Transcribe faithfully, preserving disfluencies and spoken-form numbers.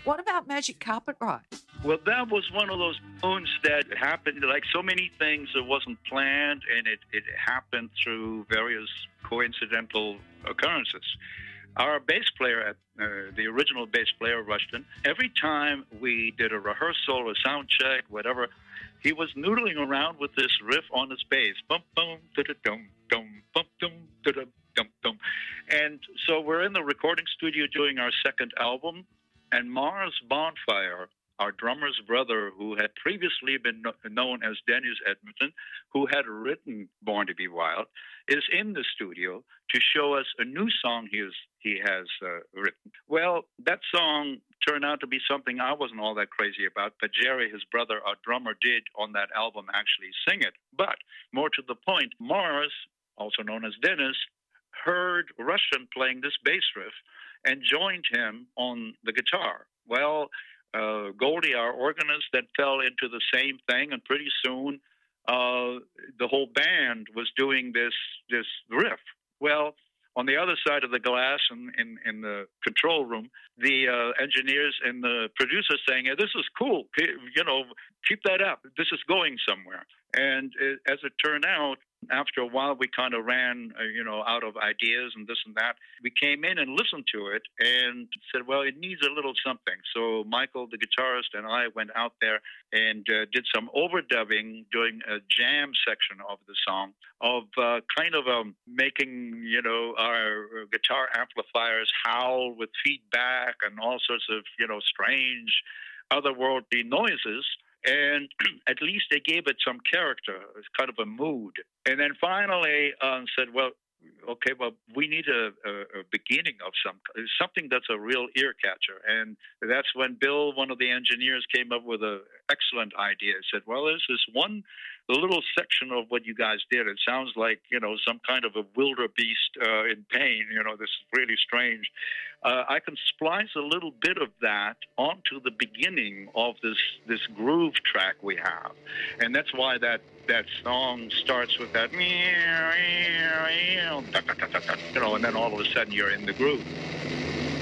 What about Magic Carpet Ride? Well, that was one of those moons that happened, like so many things, it wasn't planned, and it, it happened through various coincidental occurrences. Our bass player, at uh, the original bass player, Rushton, every time we did a rehearsal, a sound check, whatever, he was noodling around with this riff on his bass. Bum, bum, da-da-dum, dum, bum, dum, da-da, dum, dum. And so we're in the recording studio doing our second album, and Mars Bonfire, our drummer's brother, who had previously been no- known as Dennis Edmonton, who had written Born to Be Wild, is in the studio to show us a new song he, is, he has uh, written. Well, that song turned out to be something I wasn't all that crazy about, but Jerry, his brother, our drummer, did on that album actually sing it. But more to the point, Mars, also known as Dennis, heard Rushton playing this bass riff and joined him on the guitar. Well, uh, Goldie, our organist, then fell into the same thing, and pretty soon uh, the whole band was doing this this riff. Well, on the other side of the glass in, in, in the control room, the uh, engineers and the producers saying, hey, this is cool, you know, keep that up. This is going somewhere. And it, as it turned out, after a while, we kind of ran, uh, you know, out of ideas and this and that. We came in and listened to it and said, well, it needs a little something. So Michael, the guitarist, and I went out there and uh, did some overdubbing, doing a jam section of the song, of uh, kind of um, making, you know, our guitar amplifiers howl with feedback and all sorts of, you know, strange, otherworldly noises. And at least they gave it some character. It's kind of a mood. And then finally um, said, well, okay, well, we need a, a, a beginning of some something that's a real ear catcher. And that's when Bill, one of the engineers, came up with an excellent idea. He said, well, there's this one little section of what you guys did. It sounds like, you know, some kind of a wildebeest uh, in pain. You know, this is really strange. Uh, I can splice a little bit of that onto the beginning of this this groove track we have. And that's why that, that song starts with that, you know, and then all of a sudden you're in the groove.